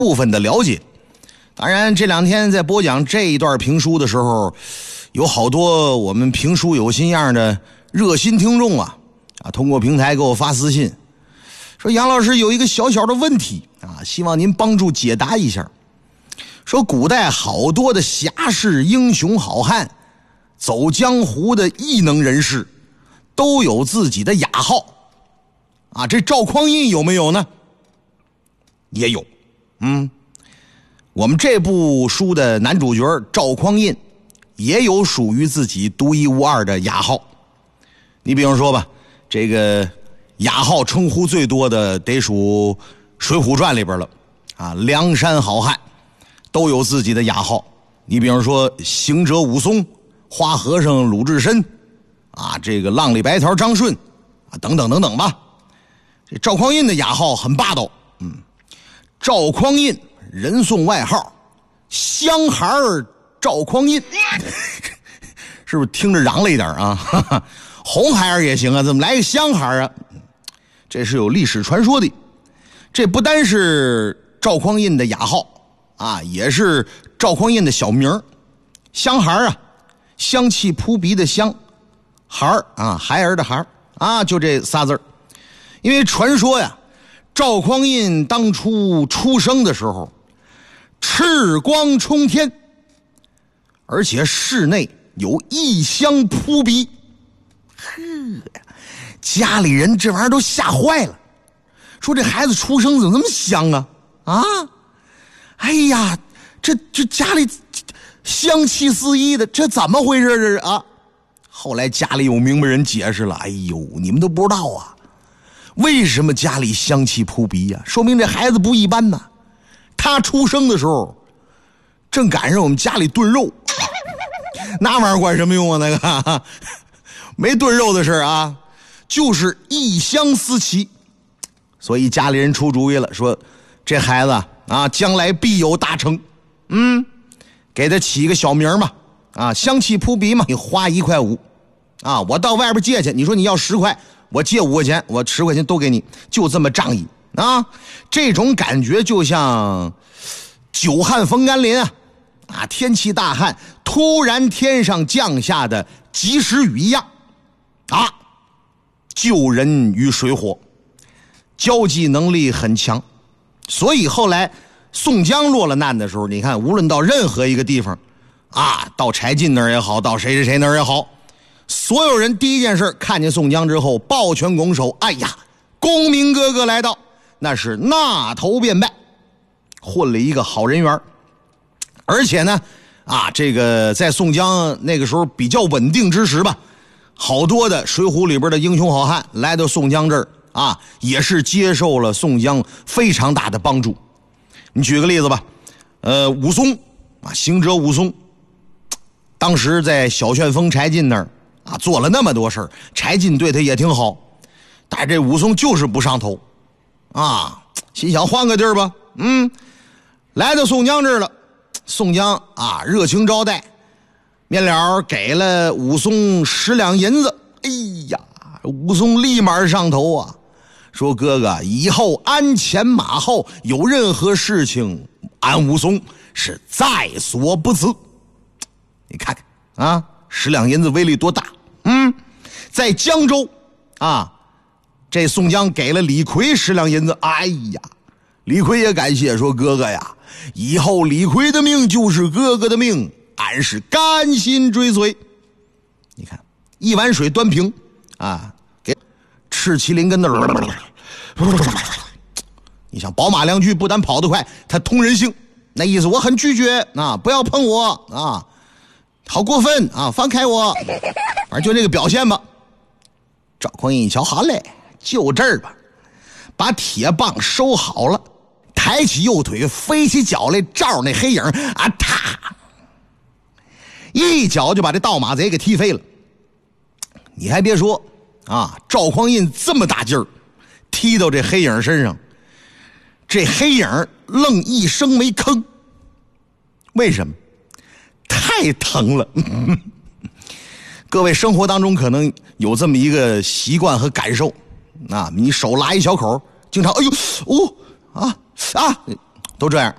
部分的了解。当然这两天在播讲这一段评书的时候，有好多我们评书有心样的热心听众啊，通过平台给我发私信，说杨老师有一个小小的问题啊，希望您帮助解答一下。说古代好多的侠士、英雄好汉、走江湖的异能人士都有自己的雅号啊，这赵匡胤有没有呢？也有。我们这部书的男主角赵匡胤也有属于自己独一无二的雅号。你比方说吧，这个雅号称呼最多的得数《水浒传》里边了啊，梁山好汉都有自己的雅号。你比方说行者武松、花和尚鲁智深啊，这个浪里白条张顺啊，等等等等吧。这赵匡胤的雅号很霸道，赵匡胤人送外号香孩儿赵匡胤是不是听着嚷了一点啊？红孩儿也行啊，怎么来个香孩儿啊？这是有历史传说的。这不单是赵匡胤的雅号啊，也是赵匡胤的小名。香孩儿啊，香气扑鼻的香，孩儿啊，孩儿的孩儿啊，就这仨字儿。因为传说呀，赵匡胤当初出生的时候赤光冲天，而且室内有异香扑鼻，家里人这玩意儿都吓坏了，说这孩子出生怎么那么香啊？啊，哎呀，这家里香气四溢的，这怎么回事这是啊？后来家里有明白人解释了，哎呦，你们都不知道啊，为什么家里香气扑鼻呀？说明这孩子不一般呐。他出生的时候正赶上我们家里炖肉，那玩意儿管什么用啊？那个没炖肉的事啊，就是异香四起。所以家里人出主意了，说这孩子啊将来必有大成，给他起个小名嘛，啊，香气扑鼻嘛，你花1.5块啊，我到外边借去，你说你要10块，我借5块钱，我10块钱都给你，就这么仗义啊！这种感觉就像久旱逢甘霖啊，天气大旱，突然天上降下的及时雨一样啊，救人于水火，交际能力很强。所以后来宋江落了难的时候，你看无论到任何一个地方啊，到柴进那儿也好，到谁谁谁那儿也好，所有人第一件事看见宋江之后抱拳拱手，哎呀，公明哥哥来到，那是纳头便拜，混了一个好人缘。而且呢啊，这个在宋江那个时候比较稳定之时吧，好多的水浒里边的英雄好汉来到宋江这儿啊，也是接受了宋江非常大的帮助。你举个例子吧，武松啊，行者武松当时在小旋风柴进那儿啊做了那么多事儿，柴进对他也挺好，但是这武松就是不上头啊，心想换个地儿吧。来到宋江这儿了，宋江啊热情招待，面了给了武松10两银子。哎呀，武松立马上头啊，说哥哥以后鞍前马后，有任何事情俺武松是在所不辞。你看看啊，10两银子威力多大。在江州啊，这宋江给了李逵10两银子。哎呀，李逵也感谢，说哥哥呀，以后李逵的命就是哥哥的命，俺是甘心追随。你看一碗水端平啊，给赤麒麟跟那儿，你想宝马良驹不但跑得快，他通人性，那意思我很拒绝啊，不要碰我啊，好过分啊，放开我，反正就这个表现吧。赵匡胤一瞧，好嘞，就这儿吧，把铁棒收好了，抬起右腿，飞起脚来，照那黑影啊，踏一脚就把这盗马贼给踢飞了。你还别说啊，赵匡胤这么大劲儿踢到这黑影身上，这黑影愣一声没吭。为什么？太疼了。各位生活当中可能有这么一个习惯和感受啊，你手拉一小口，经常哎呦哦啊都这样